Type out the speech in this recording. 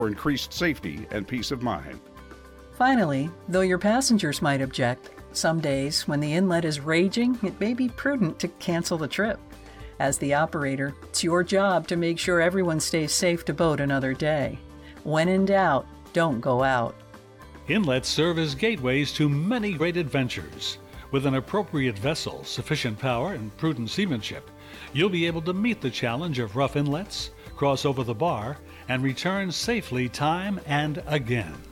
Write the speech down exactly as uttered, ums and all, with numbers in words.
for increased safety and peace of mind. Finally, though your passengers might object, some days when the inlet is raging, it may be prudent to cancel the trip. As the operator, it's your job to make sure everyone stays safe to boat another day. When in doubt, don't go out. Inlets serve as gateways to many great adventures. With an appropriate vessel, sufficient power, and prudent seamanship, you'll be able to meet the challenge of rough inlets, cross over the bar, and return safely time and again.